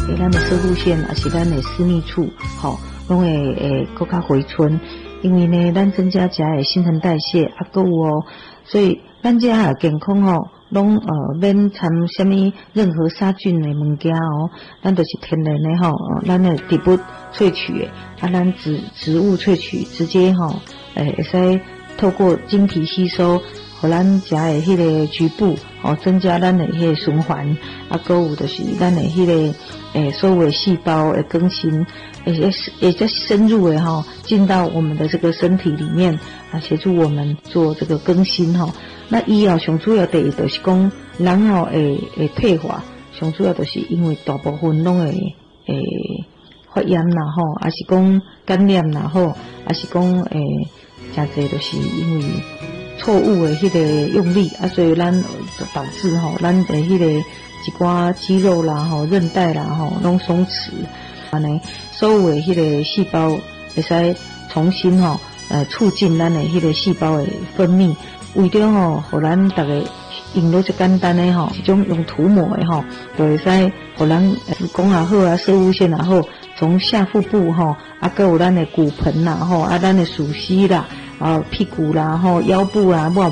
咱的射护腺也是咱的私密处，拢会更加回春。因为呢，咱增加食的新陈代谢，还有所以咱这下健康拢免掺什么任何杀菌的物件咱都是天然的咱的植物萃取的，咱植物萃取直接会使透过经皮吸收，互咱食的迄个局部增加咱的迄个循环，还有就是咱的迄个所有的细胞的更新，也在深入的进到我们的这个身体里面协助我们做这个更新那医药上主要第一就是讲人会退化，上主要就是因为大部分拢会发炎啦还是讲感染啦还是讲真侪就是因为错误的迄个用力所以咱导致咱的迄个一寡肌肉啦韧带啦拢松弛，安尼所有的迄个细胞会使重新促进咱的迄个细胞的分泌，为着互咱大家用到最简单的一种用涂抹的就会使互咱子宫也好射护腺也好，从下腹部还有咱的骨盆啦咱的属膝啦屁股啦腰部啦